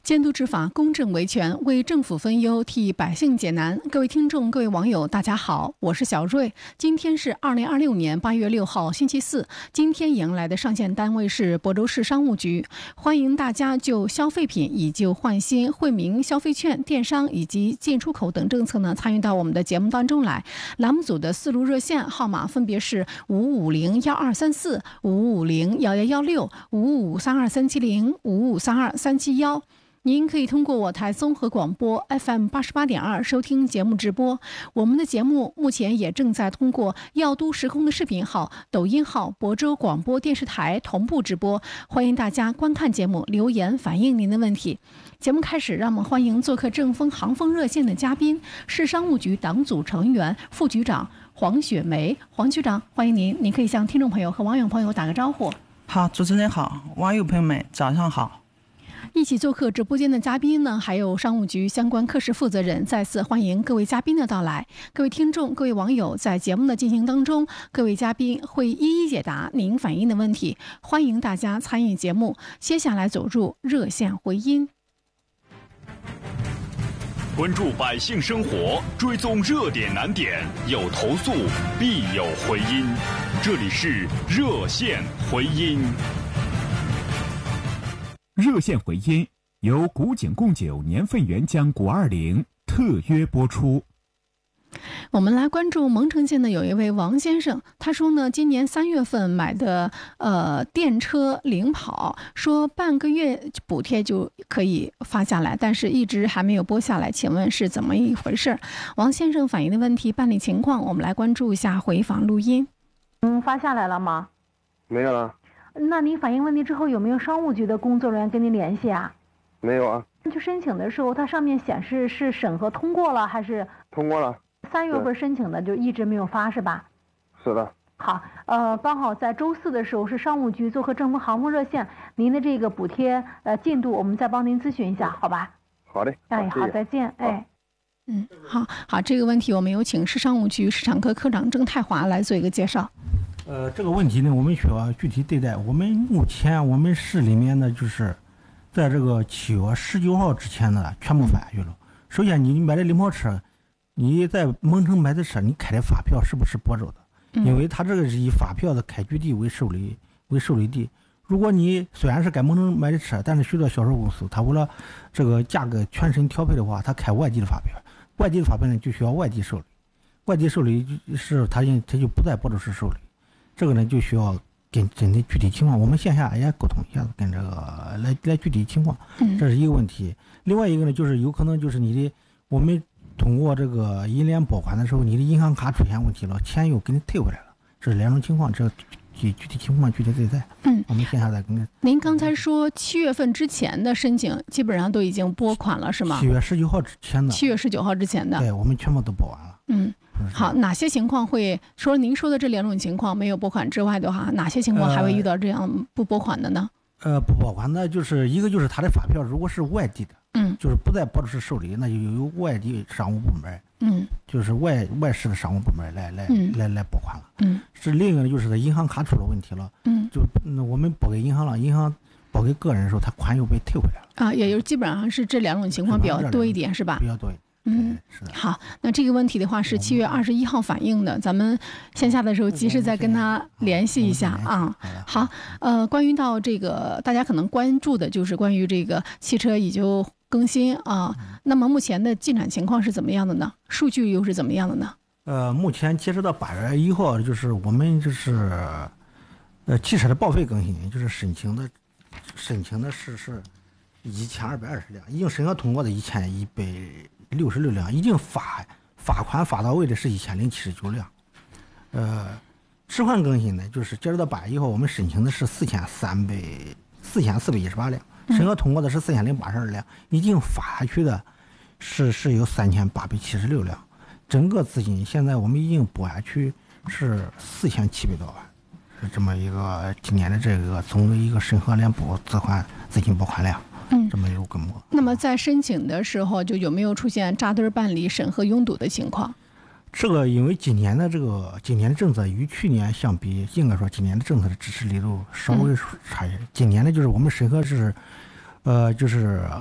监督执法，公正维权，为政府分忧，替百姓解难。各位听众，各位网友，大家好，我是小瑞。今天是2026年8月6号，星期四。今天迎来的上线单位是亳州市商务局，欢迎大家就消费品以旧换新、惠民消费券、电商以及进出口等政策呢，参与到我们的节目当中来。栏目组的4路热线号码分别是5501234、5501116、5532370、5532371。您可以通过我台综合广播 FM 88.2收听节目直播。我们的节目目前也正在通过耀都时空的视频号、抖音号、亳州广播电视台同步直播，欢迎大家观看节目，留言反映您的问题。节目开始，让我们欢迎做客正风航风热线的嘉宾，市商务局党组成员、副局长黄雪梅。黄局长，欢迎您，您可以向听众朋友和网友朋友打个招呼。 好，主持人好，网友朋友们早上好。 一起做客直播间的嘉宾呢，还有商务局相关科室负责人，再次欢迎各位嘉宾的到来。各位听众、各位网友，在节目的进行当中，各位嘉宾会一一解答您反映的问题，欢迎大家参与节目。接下来走入热线回音， 关注百姓生活，追踪热点难点，有投诉必有回音。这里是热线回音。 热线回音由古井贡酒年份原浆520特约播出。 我们来关注蒙城县的有一位王先生，他说呢，今年3月份买的电车领跑，说半个月补贴就可以发下来，但是一直还没有拨下来，请问是怎么一回事？王先生反映的问题办理情况，我们来关注一下回访录音。 发下来了吗？ 没有了。 那您反映问题之后，有没有商务局的工作人员跟您联系啊？ 没有啊。 去申请的时候，它上面显示是审核通过了还是？ 通过了。 3月份申请的就一直没有发是吧？ 是的。 好，刚好在周4的时候是商务局做客正风航风热线，您的这个补贴进度，我们再帮您咨询一下，好吧？ 好的。 哎，好，再见。哎。 好，这个问题我们有请市商务局市场科科长郑太华来做一个介绍。 这个问题呢，我们需要具体对待。目前我们市里面呢，就是在这个7月19号之前呢，全部发下去了。首先，你买的领跑车，你在蒙城买的车，你开的发票是不是亳州的？因为它这个是以发票的开具地为受理地。如果你虽然是在蒙城买的车，但是许多销售公司，它为了这个价格全身调配的话，它开外地的发票，外地的发票呢就需要外地受理，外地受理是它就不在亳州市受理。这个呢就需要跟针对具体情况，我们线下也沟通一下，跟这个来具体情况，这是一个问题。另外一个呢，就是有可能就是我们通过这个银联拨款的时候，你的银行卡出现问题了，钱又给你退回来了，这是2种情况，这具体情况具体对待。我们线下再跟您刚才说7月份之前的申请基本上都已经拨款了是吗 ？7月19号之前的。 7月19号之前的。 对，我们全部都拨完了。 好，哪些情况会说您说的这2种情况没有拨款之外的话，哪些情况还会遇到这样不拨款的呢？ 不拨款的就是一个就是他的发票如果是外地的，就是不在亳州市受理，那就由外地商务部门，就是外市的商务部门来拨款了。是另一个呢，就是他银行卡出了问题了，就我们拨给银行了，银行拨给个人的时候，他款又被退回来了。 也就是基本上是这2种情况比较多一点，是吧？ 比较多一点。是的。 好，那这个问题的话是7月21号反映的，咱们线下的时候及时再跟他联系一下啊。好，关于到这个大家可能关注的就是关于这个汽车已旧更新啊，那么目前的进展情况是怎么样的呢？数据又是怎么样的呢？ 目前截止到8月1号，就是我们汽车的报废更新，就是申请的是1220辆，已经审核通过的1166辆，已经发款发到位的是1079辆。迟缓更新呢，就是截止到8月1号，我们申请的是4418辆，审核通过的是4082辆，已经发下去的是有3876辆。整个资金现在我们已经拨下去是4700多万，是这么一个今年的这个总一个审核联拨资金拨款量。这么一路规模。 那么在申请的时候，就有没有出现扎堆办理、审核拥堵的情况？ 这个因为今年的政策与去年相比，应该说今年的政策的支持力度稍微差一些。今年的就是我们审核是，就是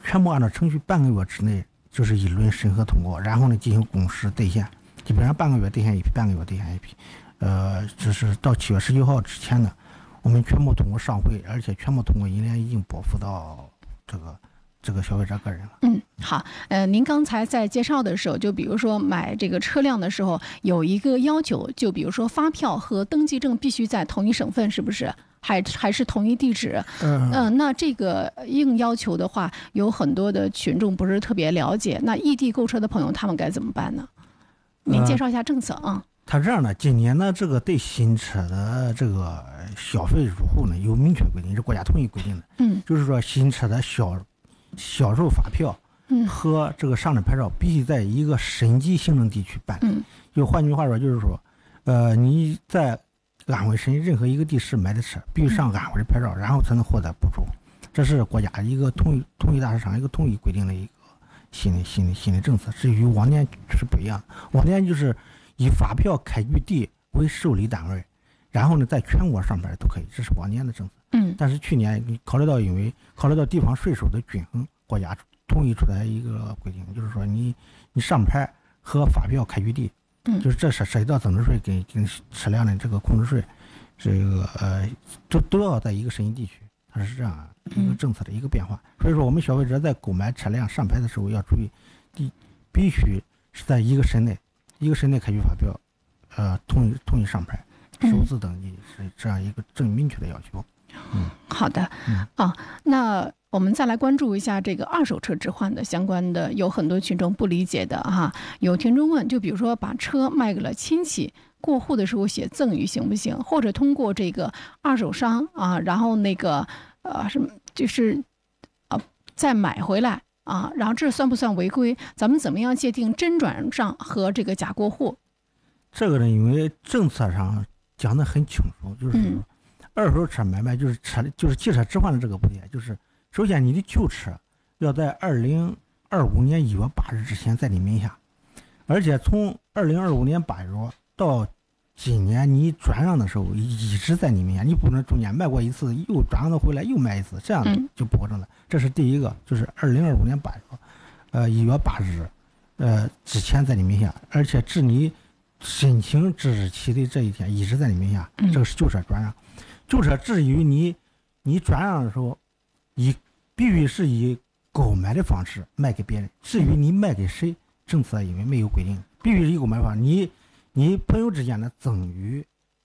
全部按照程序半个月之内就是一轮审核通过，然后呢进行公示兑现，基本上半个月兑现一批，半个月兑现一批。这是到7月19号之前呢，我们全部通过上会，而且全部通过银联已经拨付到这个消费者个人了。 好，您刚才在介绍的时候，就比如说买这个车辆的时候有一个要求，就比如说发票和登记证必须在同一省份，是不是？还是同一地址？那这个硬要求的话，有很多的群众不是特别了解。那异地购车的朋友他们该怎么办呢？您介绍一下政策啊。 他这样的，今年呢，这个对新车的这个消费入户呢有明确规定，是国家统一规定的。就是说新车的销售发票和这个上市牌照必须在一个省级行政地区办理。就换句话说，就是说，你在安徽省任何一个地市买的车，必须上安徽的牌照，然后才能获得补助。这是国家一个统一大市场一个统一规定的一个新的政策。至于往年是不一样的，往年就是以发票开具地为受理单位，然后呢在全国上班都可以，这是往年的政策。但是去年考虑到地方税收的均衡，国家统一出来一个规定，就是说你上牌和发票开具地，就是这涉及到增值税跟车辆的这个控制税，这个都要在一个省级地区，它是这样一个政策的一个变化。所以说我们消费者在购买车辆上牌的时候要注意，必须是在一个省内开具发票，统一上牌，首次登记，是这样一个正明确的要求。 好的。那我们再来关注一下这个二手车置换的相关的，有很多群众不理解的哈。有听众问，就比如说把车卖给了亲戚，过户的时候写赠与行不行？或者通过这个二手商啊，然后那个什么就是再买回来啊，然后这算不算违规？咱们怎么样界定真转账和这个假过户？ 这个呢，因为政策上讲得很清楚，就是说二手车买卖就是汽车置换的这个补贴，就是首先你的旧车要在2025年1月8日之前在你名下，而且从2025年8月到今年你转让的时候一直在你名下，你不能中间卖过一次又转让回来又卖一次，这样就不合正了。这是第一个，就是2025年8月1月8日之前在你名下，而且至你申请之日期的这一天一直在你名下，这个是旧车转让。旧车至于你转让的时候，必须是以购买的方式卖给别人。至于你卖给谁，政策因为没有规定，必须是以购买方式。你朋友之间的赠与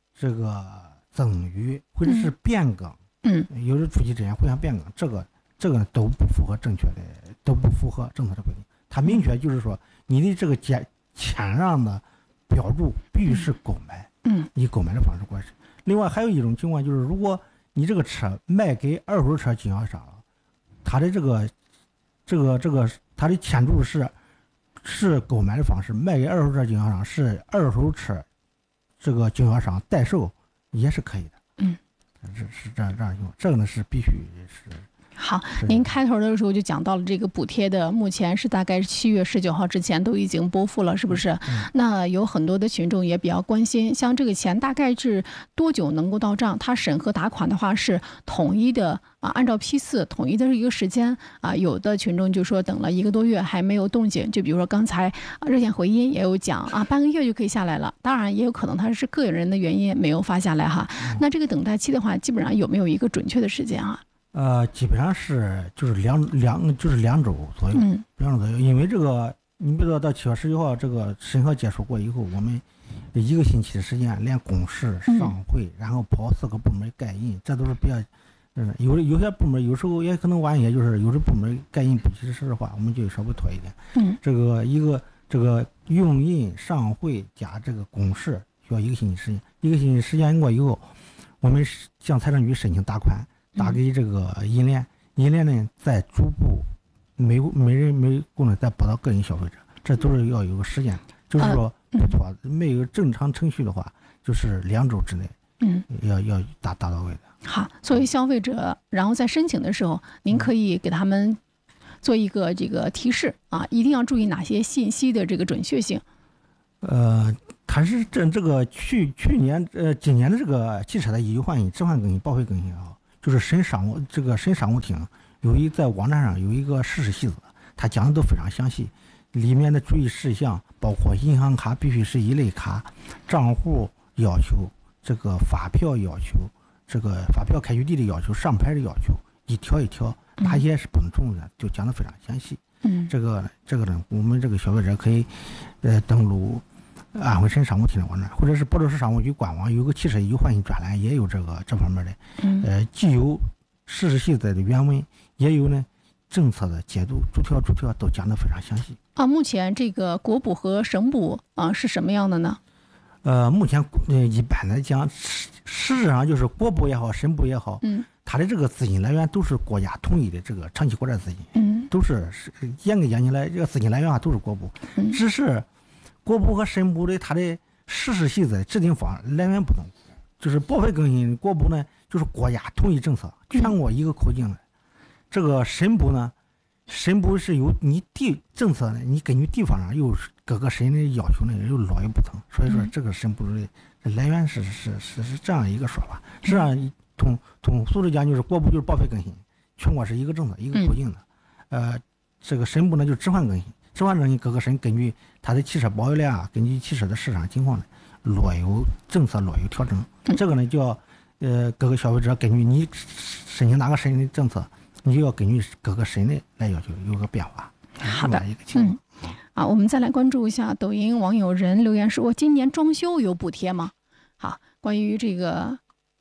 或者是变更，有的夫妻之间互相变更，这个都不符合政策的规定。它明确就是说，你的这个谦让的标注必须是购买，以购买的方式过去。另外还有一种情况就是，如果你这个车卖给二手车经销商，他的他的签注是购买的方式，卖给二手车经销商是二手车这个经销商代售也是可以的。是这样情况，这个呢是必须是。 好，您开头的时候就讲到了这个补贴的，目前是大概7月19号之前都已经拨付了，是不是？那有很多的群众也比较关心，像这个钱大概是多久能够到账？他审核打款的话是统一的按照批次统一的一个时间有的群众就说等了1个多月还没有动静，就比如说刚才热线回音也有讲半个月就可以下来了，当然也有可能他是个人的原因没有发下来哈。那这个等待期的话，基本上有没有一个准确的时间啊？ 基本上是就是2周左右，2周左右。因为这个，你比如说到7月19号这个审核结束过以后，我们1个星期的时间，连公示、上会，然后跑4个部门盖印，这都是比较，有些部门有时候也可能晚一些，就是有的部门盖印不及时的话，我们就稍微拖一点。这个这个用印、上会加这个公示需要1个星期时间，1个星期时间过以后，我们向财政局申请打款。打给这个银联呢再逐步每户呢再拨到个人消费者，这都是要有个时间，就是说不拖，没有正常程序的话，就是2周之内，要达到位的。 好，作为消费者，然后在申请的时候，您可以给他们做一个这个提示一定要注意哪些信息的这个准确性。 它是这个今年的这个汽车的一级换新、置换更新、报废更新就是省商务厅在网站上有一个实施细则，它讲的都非常详细，里面的注意事项包括银行卡必须是一类卡，账户要求，这个发票要求，这个发票开取地的要求，上牌的要求，一条一条哪些是不能重复的，就讲得非常详细。这个呢，我们这个消费者可以登录安徽省商务厅的网站，或者是亳州市商务局官网有个汽车一级换新专栏，也有这方面的，既有实施细则的原文，也有呢政策的解读，逐条都讲得非常详细。 目前这个国补和省补是什么样的呢？ 目前一般来讲，实质上就是国补也好，省补也好，它的这个资金来源都是国家统一的这个长期国债资金，都是严格讲起来，这个资金来源都是国补，只是国补和省补的它的实施细则制定方来源不同，就是报废更新国补呢，就是国家统一政策，全国一个口径的，这个省补呢。省补是由你政策呢，你根据地方上有各个省的要求呢，又老有不同，所以说这个省补的来源是这样一个说法。实际上通俗的讲，就是国补就是报废更新，全国是一个政策一个口径的。这个省补呢就是置换更新，置换更新各个省根据它的汽车保有量啊，根据汽车的市场情况呢，政策有调整。这个呢就要各个消费者根据你申请哪个省的政策。你就要根据各个省的来要求有个变化。 好的， 一个情况。 我们再来关注一下抖音网友人留言说，今年装修有补贴吗？好，关于这个，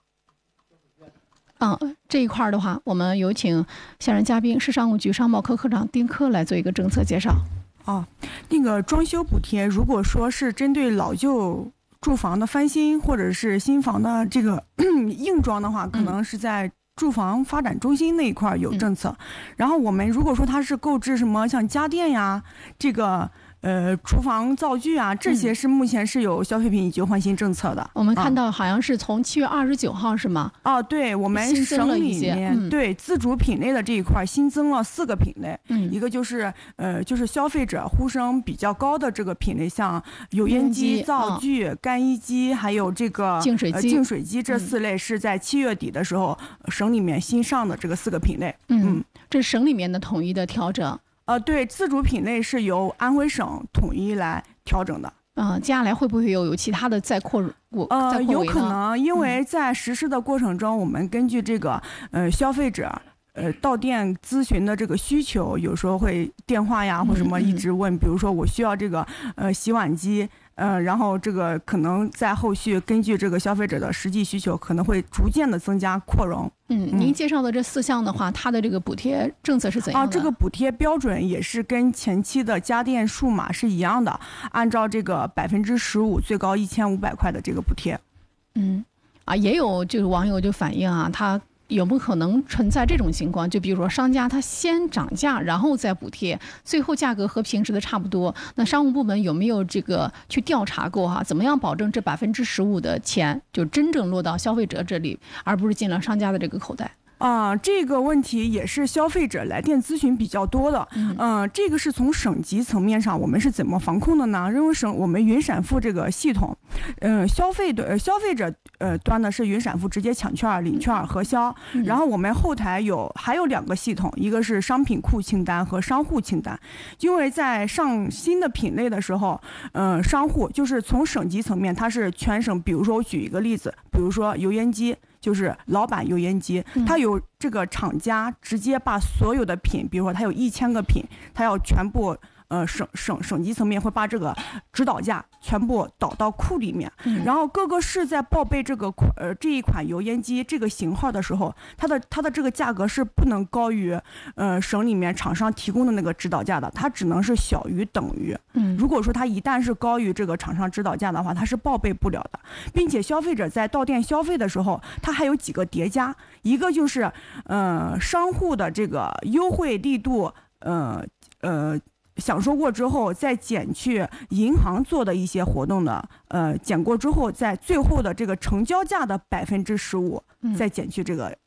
这一块的话，我们有请下任嘉宾市商务局商贸科科长丁科来做一个政策介绍。 那个装修补贴，如果说是针对老旧住房的翻新或者是新房的这个硬装的话，可能是在住房发展中心那一块有政策，然后我们如果说它是购置什么像家电呀，这个厨房灶具啊，这些是目前是有消费品以旧换新政策的。 我们看到好像是从7月29号是吗？ 对，我们省里面对自主品类的这一块新增了4个品类，一个就是消费者呼声比较高的这个品类，像油烟机、灶具、干衣机，还有这个净水机这4类是在7月底的时候省里面新上的这个4个品类。 这是省里面的统一的调整。 对，自主品类是由安徽省统一来调整的。 接下来会不会有其他的再扩有可能，因为在实施的过程中，我们根据这个消费者到店咨询的这个需求，有时候会电话呀或什么一直问，比如说我需要这个洗碗机。然后这个可能在后续根据这个消费者的实际需求，可能会逐渐的增加扩容。 您介绍的这4项的话，它的这个补贴政策是怎样的？ 这个补贴标准也是跟前期的家电数码是一样的，按照这个15%最高1500块的这个补贴。 也有就是网友就反映他有没有可能存在这种情况？就比如说商家他先涨价，然后再补贴，最后价格和平时的差不多。那商务部门有没有这个去调查过怎么样保证这15%的钱就真正落到消费者这里，而不是进了商家的这个口袋？ 这个问题也是消费者来电咨询比较多的。这个是从省级层面上我们是怎么防控的呢？因为我们云闪付这个系统，消费者端的是云闪付直接抢券、领券、核销，然后我们后台还有2个系统，一个是商品库清单和商户清单。因为在上新的品类的时候，商户就是从省级层面，它是全省，比如说我举一个例子，比如说油烟机。就是老板油烟机，它有这个厂家直接把所有的品，比如说它有1000个品，它要全部省级层面会把这个指导价全部导到库里面，然后各个市在报备这一款油烟机这个型号的时候，它的这个价格是不能高于省里面厂商提供的那个指导价的，它只能是小于等于。如果说它一旦是高于这个厂商指导价的话，它是报备不了的，并且消费者在到店消费的时候，它还有几个叠加，一个就是商户的这个优惠力度，享受过之后，再减去银行做的一些活动的，减过之后，在最后的这个成交价的15%，再减去这个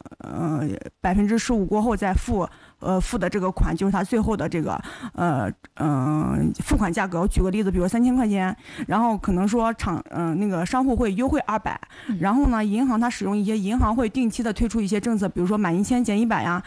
15%过后再付的这个款，就是它最后的这个付款价格。我举个例子，比如3000块钱，然后可能说那个商户会优惠200，然后呢，银行它使用一些银行会定期的推出一些政策，比如说满1000减100呀，